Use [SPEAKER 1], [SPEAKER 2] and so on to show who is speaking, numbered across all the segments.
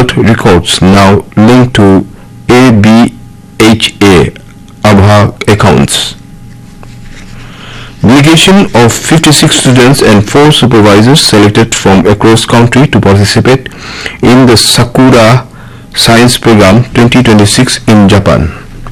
[SPEAKER 1] world records now linked to ABHA Abha accounts. Delegation of 56 students and 4 supervisors selected from across country to participate in the Sakura Science Program 2026 in Japan.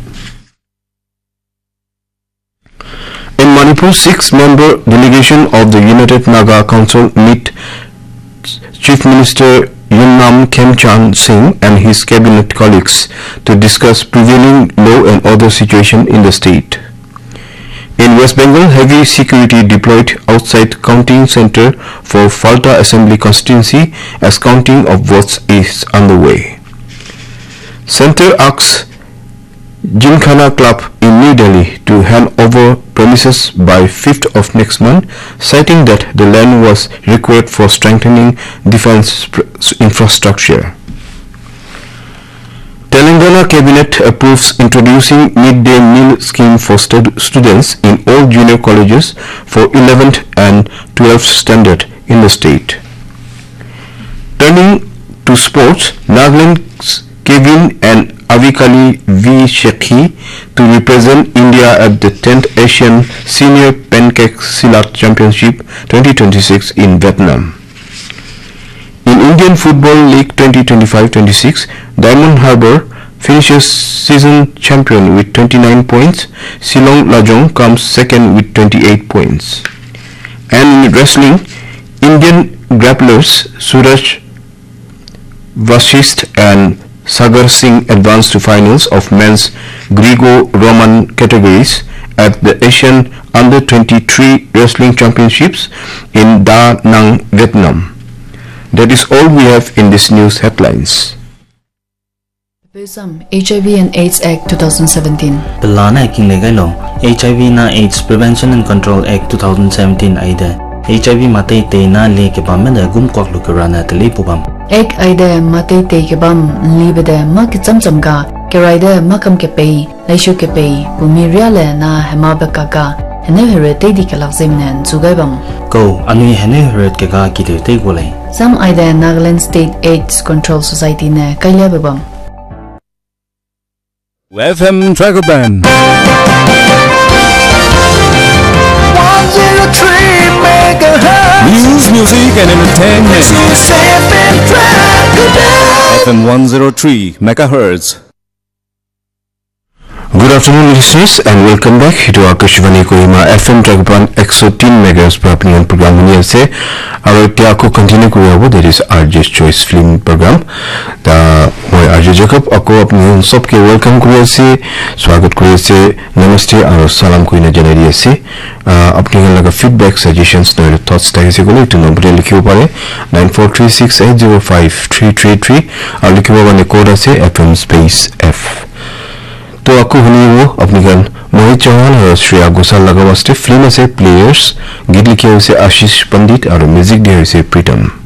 [SPEAKER 1] In Manipur, 6-member delegation of the United Naga Council meet Chief Minister Yunam Khemchand Singh and his cabinet colleagues to discuss prevailing law and order situation in the state. In West Bengal, heavy security deployed outside counting center for Falta Assembly constituency as counting of votes is underway. Center asks Gymkhana Club in New Delhi to hand over premises by 5th of next month, citing that the land was required for strengthening defense infrastructure. Telangana Cabinet approves introducing midday meal scheme for students in all junior colleges for 11th and 12th standard in the state. Turning to sports, Nagaland's Kevin and Avikali V. Shekhi to represent India at the 10th Asian Senior Pancake Silat Championship 2026 in Vietnam. In Indian Football League 2025-26, Diamond Harbour finishes season champion with 29 points. Silong Lajong comes second with 28 points. And in wrestling, Indian grapplers Suraj Vasist and Sagar Singh advanced to finals of men's Greco-Roman categories at the Asian Under-23 Wrestling Championships in Da Nang, Vietnam. That is all we have in this news headlines.
[SPEAKER 2] HIV and AIDS Act 2017.
[SPEAKER 3] Pelana King Legalo, HIV na AIDS Prevention and Control Act 2017 aida. HIV matay te na le ke pamada gum kwak lukarana tele pubam.
[SPEAKER 2] Ek aida matay te ke bam libede mak chamcham ka keraida makam ke pei laishu ke pei bumiria le na hemabaka ka hene here te di kalak zemnen zugai bam.
[SPEAKER 3] Go anui hene here ke ka ki te gole.
[SPEAKER 2] Some aida Nagaland State AIDS Control Society ne kaila babam.
[SPEAKER 4] FM Tracker Band
[SPEAKER 5] 103 megahertz.
[SPEAKER 4] News, music and entertainment. FM 103 megahertz.
[SPEAKER 1] Good afternoon, listeners, and welcome back to Akashvani Kohima FM Tracker Band 103 megahertz program program se aro tia ko continue kuri that is RJ's Choice Film program the moi RJ Jacob ako apni sob ke welcome kuri ase swagat kuri ase namaste aro salam koina janai ase apni laga feedback suggestions no thoughts ta ase gole to number likhibo pare 9436805333 aro likhibo bane code ase FM space F तो आपको हुनी वो अपनी gun Mohit Chauhan और श्रेया घोषाल लगा वास्ते film से players गीत लिखे हुए से आशीष पंडित और म्यूजिक दिए हुए से प्रीतम